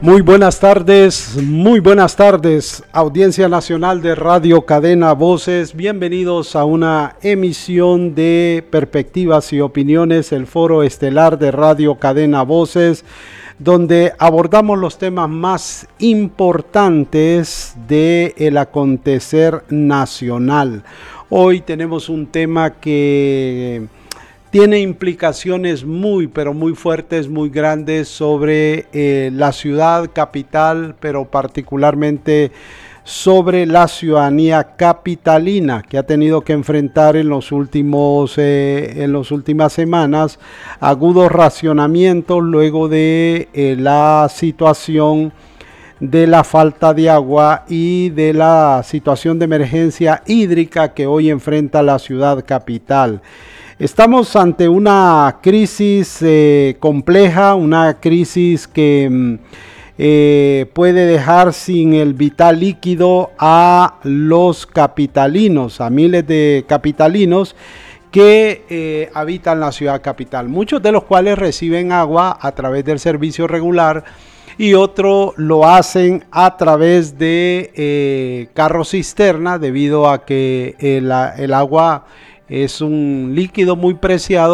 Muy buenas tardes, audiencia nacional de Radio Cadena Voces. Bienvenidos a una emisión de Perspectivas y Opiniones, el foro estelar de Radio Cadena Voces, donde abordamos los temas más importantes del acontecer nacional. Hoy tenemos un tema que tiene implicaciones muy fuertes, muy grandes sobre la ciudad capital, pero particularmente sobre la ciudadanía capitalina, que ha tenido que enfrentar en las últimas semanas agudos racionamientos luego de la situación de la falta de agua y de la situación de emergencia hídrica que hoy enfrenta la ciudad capital. Estamos ante una crisis compleja, una crisis que puede dejar sin el vital líquido a los capitalinos, a miles de capitalinos que habitan la ciudad capital, muchos de los cuales reciben agua a través del servicio regular y otros lo hacen a través de carros cisterna, debido a que el agua es un líquido muy preciado